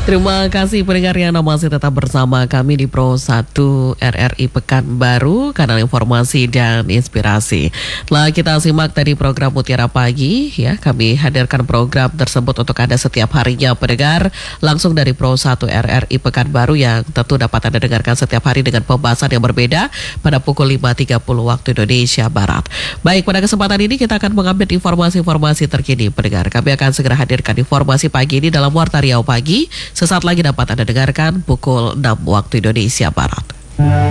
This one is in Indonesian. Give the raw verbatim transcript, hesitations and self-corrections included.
Terima kasih pendengar yang masih tetap bersama kami di Pro satu R R I Pekanbaru, kanal informasi dan inspirasi. Telah kita simak tadi program Mutiara Pagi, ya, kami hadirkan program tersebut untuk Anda setiap harinya pendengar, langsung dari Pro satu R R I Pekanbaru yang tentu dapat Anda dengarkan setiap hari dengan pembahasan yang berbeda pada pukul lima tiga puluh waktu Indonesia Barat. Baik, pada kesempatan ini kita akan mengambil informasi-informasi terkini pendengar. Kami akan segera hadirkan informasi pagi ini dalam Warta Riau Pagi. Sesaat lagi dapat Anda dengarkan pukul enam waktu Indonesia Barat.